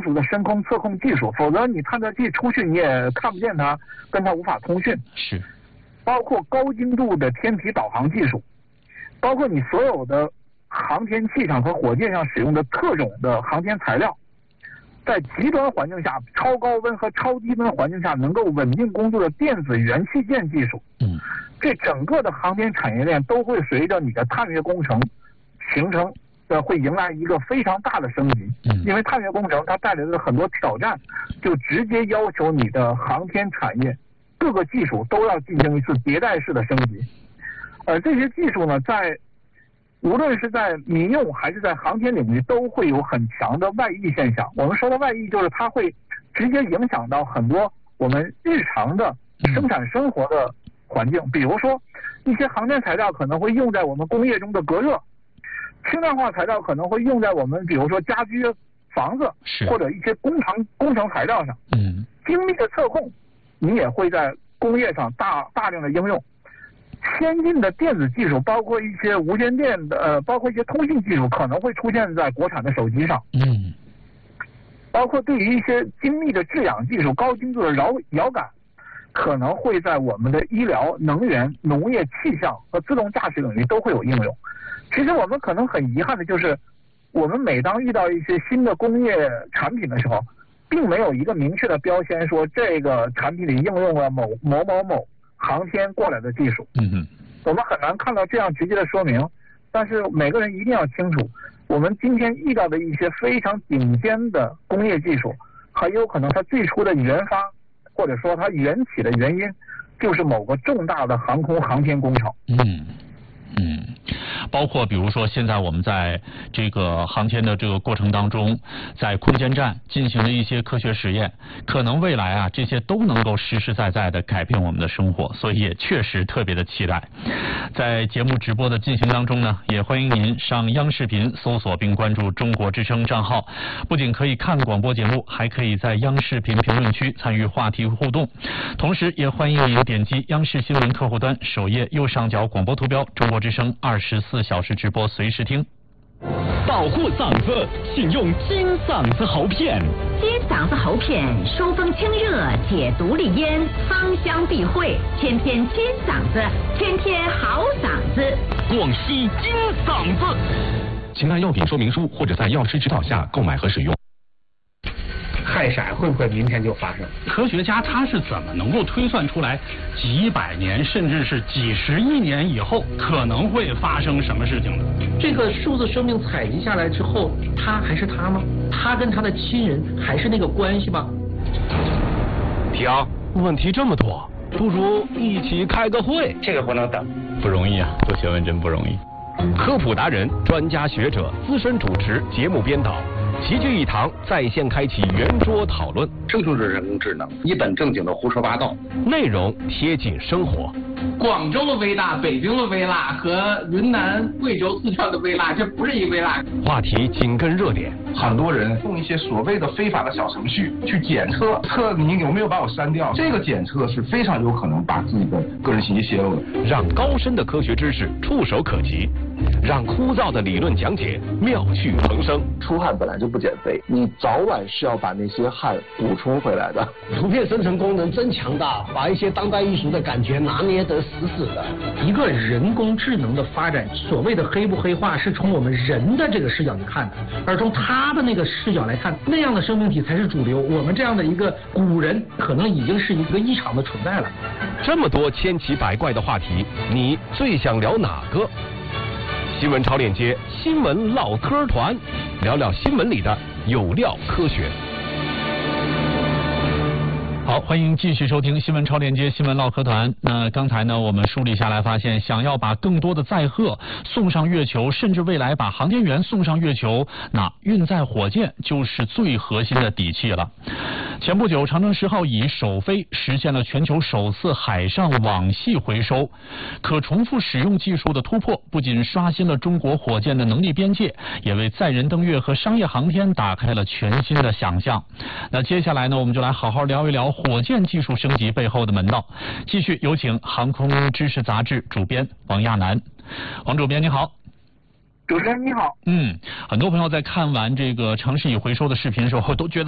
属的深空测控技术，否则你探测器出去你也看不见它，跟它无法通讯。 是， 包括高精度的天体导航技术，包括你所有的航天器上和火箭上使用的特种的航天材料，在极端环境下、超高温和超低温环境下能够稳定工作的电子元器件技术，这整个的航天产业链都会随着你的探月工程形成会迎来一个非常大的升级。因为探月工程它带来的很多挑战，就直接要求你的航天产业各个技术都要进行一次迭代式的升级。而这些技术呢，无论是在民用还是在航天领域，都会有很强的外溢现象。我们说的外溢，就是它会直接影响到很多我们日常的生产生活的环境。比如说，一些航天材料可能会用在我们工业中的隔热，轻量化材料可能会用在我们比如说家居、房子或者一些工程材料上。精密的测控，你也会在工业上大量的应用。先进的电子技术，包括一些无线电的包括一些通信技术，可能会出现在国产的手机上。包括对于一些精密的制氧技术、高精度的遥感，可能会在我们的医疗、能源、农业、气象和自动驾驶领域都会有应用。其实我们可能很遗憾的就是，我们每当遇到一些新的工业产品的时候，并没有一个明确的标签说这个产品里应用了某航天过来的技术。我们很难看到这样直接的说明，但是每个人一定要清楚，我们今天遇到的一些非常顶尖的工业技术，很有可能它最初的研发或者说它缘起的原因，就是某个重大的航空航天工程。 包括比如说现在我们在这个航天的这个过程当中，在空间站进行的一些科学实验，可能未来啊这些都能够实实在在的改变我们的生活，所以也确实特别的期待。在节目直播的进行当中呢，也欢迎您上央视频搜索并关注中国之声账号，不仅可以看广播节目，还可以在央视频评论区参与话题互动。同时也欢迎您点击央视新闻客户端首页右上角广播图标中国之声24小时直播随时听。 保护嗓子，请用金嗓子喉片。 金嗓子喉片疏风清热，解毒利咽，芳香避秽，天天金嗓子，天天好嗓子。 广西金嗓子。请按药品说明书或者在药师指导下购买和使用。 氦闪会不会明天就发生？ 科学家他是怎么能够推算出来几百年甚至是几十亿年以后可能会发生什么事情的？ 这个数字生命采集下来之后，他还是他吗？他跟他的亲人还是那个关系吗？ 停，问题这么多，不如一起开个会。 这个不能等， 不容易啊，做学问真不容易。 科普达人、专家学者、资深主持、节目编导齐聚一堂，在线开启圆桌讨论。 这就是人工智能，一本正经的胡说八道， 内容贴近生活。 广州的微辣、北京的微辣和云南、贵州、四川的微辣，这不是一微辣。 话题紧跟热点， 很多人用一些所谓的非法的小程序去检测你有没有把我删掉，这个检测是非常有可能把自己的个人信息泄露的。 让高深的科学知识触手可及，让枯燥的理论讲解妙趣横生。 出汗本来就不减肥，你早晚是要把那些汗补充回来的。 图片生成功能真强大，把一些当代艺术的感觉拿捏得死死的。 一个人工智能的发展，所谓的黑不黑化，是从我们人的这个视角去看的，而从他的那个视角来看，那样的生命体才是主流。我们这样的一个古人，可能已经是一个异常的存在了。 这么多千奇百怪的话题，你最想聊哪个？新闻超链接，新闻唠嗑团，聊聊新闻里的有料科学。 好，欢迎继续收听新闻超链接新闻唠嗑团。那刚才呢，我们梳理下来发现，想要把更多的载荷送上月球，甚至未来把航天员送上月球，那运载火箭就是最核心的底气了。前不久，长征10号乙首飞实现了全球首次海上网系回收，可重复使用技术的突破，不仅刷新了中国火箭的能力边界，也为载人登月和商业航天打开了全新的想象。那接下来呢，我们就来好好聊一聊火箭技术升级背后的门道。继续有请航空知识杂志主编王亚楠。王主编你好。 主持人你好。 很多朋友在看完这个长10乙回收的视频的时候，都觉得